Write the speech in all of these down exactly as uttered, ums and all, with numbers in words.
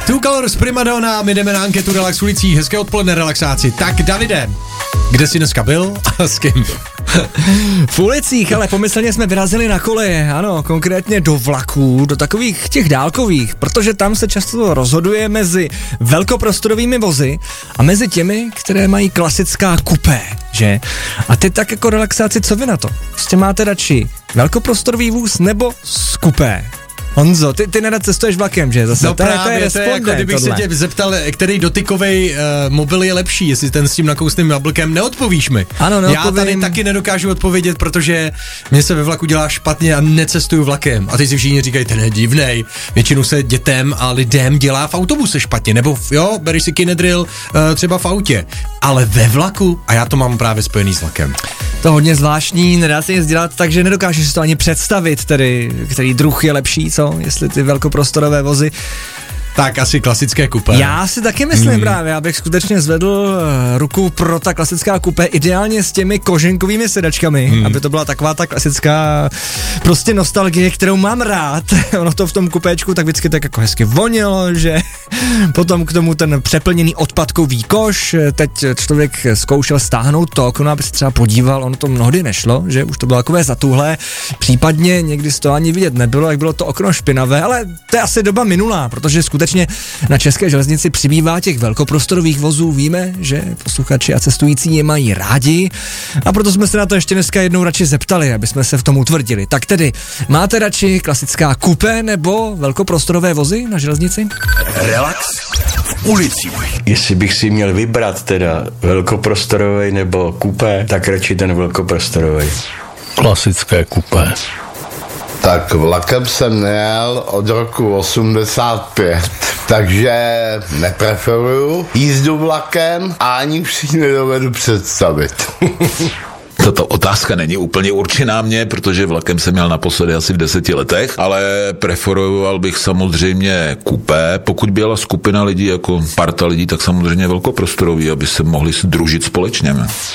Two Colors Primadonna, my jdeme na anketu Relax ulicí, hezké odpoledne relaxáci. Tak Davide, kde jsi dneska byl a s kým? V ulicích, ale pomyslně jsme vyrazili na koleje, ano, konkrétně do vlaků, do takových těch dálkových, protože tam se často rozhoduje mezi velkoprostorovými vozy a mezi těmi, které mají klasická kupé, že? A ty tak jako relaxáci, co vy na to? Prostě máte radši velkoprostorový vůz nebo z kupé? Honzo, ty, ty nerad cestuješ vlakem, že? Zase no to, právě, to je to je jako kdybych tohle. se tě zeptal, který dotykovej uh, mobil je lepší, jestli ten s tím nakousným jablkem, neodpovíš mi. Ano, neodpovím. Já tady taky nedokážu odpovědět, protože mě se ve vlaku dělá špatně a necestuju vlakem. A teď si všichni říkají, ten je divnej. Většinou se dětem a lidem dělá v autobuse špatně, nebo v, jo, bereš si Kinedril uh, třeba v autě. Ale ve vlaku, a já to mám právě spojený s vlakem. To hodně zvláštní, nedá se nic dělat, takže nedokážeš si to ani představit, tedy, který druh je lepší, co? Jestli ty velkoprostorové vozy. Tak asi klasické kupé. Já si taky myslím hmm. právě, abych skutečně zvedl uh, ruku pro ta klasická kupé, ideálně s těmi koženkovými sedačkami, hmm. aby to byla taková ta klasická prostě nostalgie, kterou mám rád. Ono to v tom kupéčku tak vždycky tak jako hezky vonilo, že potom k tomu ten přeplněný odpadkový koš, teď člověk zkoušel stáhnout to okno, aby se třeba podíval, ono to mnohdy nešlo, že už to bylo takové zatuhlé, případně někdy z toho ani vidět nebylo, jak bylo to okno špinavé, ale to je asi doba minulá, protože skutečně na české železnici přibývá těch velkoprostorových vozů, víme, že posluchači a cestující je mají rádi a proto jsme se na to ještě dneska jednou radši zeptali, aby jsme se v tom utvrdili. Tak tedy, máte radši klasická kupé nebo velkoprostorové vozy na železnici? Relax v ulici. Jestli bych si měl vybrat teda velkoprostorovej nebo kupé, tak radši ten velkoprostorovej. Klasické kupé. Tak vlakem jsem nejel od roku osmdesát pět, takže nepreferuju jízdu vlakem a ani už si nedovedu představit. Tato otázka není úplně určená mě, protože vlakem jsem měl naposledy asi v deseti letech, ale preferoval bych samozřejmě kupé. Pokud byla skupina lidí, jako parta lidí, tak samozřejmě velkoprostorový, aby se mohli sdružit společně.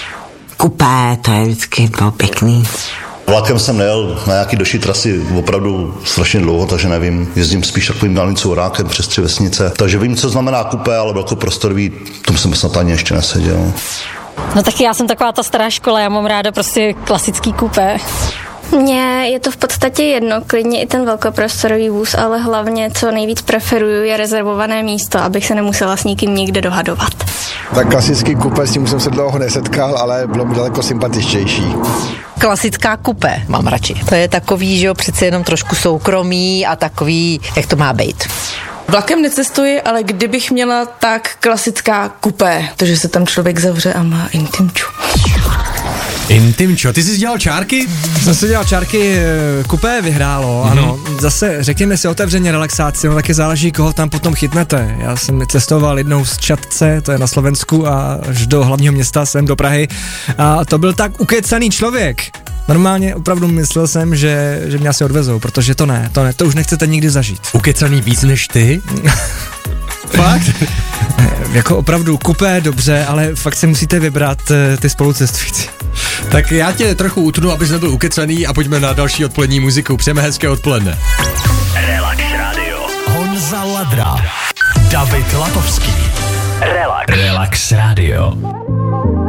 Kupé, to je vždycky bylo pěkný. Vlakem jsem nejel na nějaký další trasy opravdu strašně dlouho, takže nevím. Jezdím spíš takovým dálnicou rákem přes tři vesnice. Takže vím, co znamená kupé, ale velkoprostorový, tom jsem snad ani ještě neseděl. No taky já jsem taková ta stará škola, já mám ráda prostě klasický kupé. Mně je to v podstatě jedno, klidně i ten velkoprostorový vůz, ale hlavně co nejvíc preferuju je rezervované místo, abych se nemusela s nikým nikde dohadovat. Tak klasický kupé, s tím jsem se dlouho nesetkal, ale bylo mi daleko sympatičtější. Klasická kupé mám radši. To je takový, že jo, přece jenom trošku soukromý a takový, jak to má být. Vlakem necestuji, ale kdybych měla, tak klasická kupé, protože se tam člověk zavře a má intimču. Intimčo, ty jsi dělal čárky? Jsem si dělal čárky, kupé vyhrálo, mm-hmm. ano. Zase řekněme si otevřeně relaxaci, no taky záleží, koho tam potom chytnete. Já jsem cestoval jednou z Čadce, to je na Slovensku, a až do hlavního města sem do Prahy a to byl tak ukecaný člověk. Normálně opravdu myslel jsem, že, že mě asi odvezou, protože to ne, to ne, to už nechcete nikdy zažít. Ukecaný víc než ty? Fakt? Jako opravdu kupé, dobře, ale fakt si musíte vybrat ty spolucestující. Tak já tě trochu utnu, abys nebyl ukecaný a pojďme na další odpolední muziku. Přejeme hezké odpoledne. Relax Radio. Honza Ladra. David Latovský. Relax. Relax Radio.